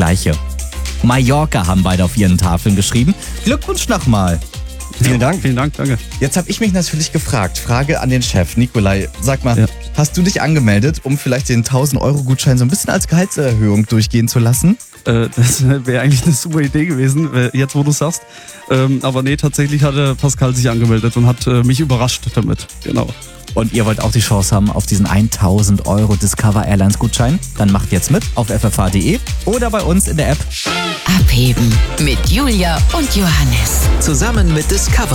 Gleiche. Mallorca haben beide auf ihren Tafeln geschrieben. Glückwunsch nochmal. Vielen Dank. Danke. Jetzt habe ich mich natürlich gefragt, Frage an den Chef, Nikolai, sag mal, Ja. hast du dich angemeldet, um vielleicht den 1.000-Euro-Gutschein so ein bisschen als Gehaltserhöhung durchgehen zu lassen? Das wäre eigentlich eine super Idee gewesen, jetzt wo du sagst. Aber nee, tatsächlich hatte Pascal sich angemeldet und hat mich überrascht damit. Genau. Und ihr wollt auch die Chance haben auf diesen 1.000 Euro Discover Airlines Gutschein? Dann macht jetzt mit auf ffh.de oder bei uns in der App. Abheben mit Julia und Johannes. Zusammen mit Discover.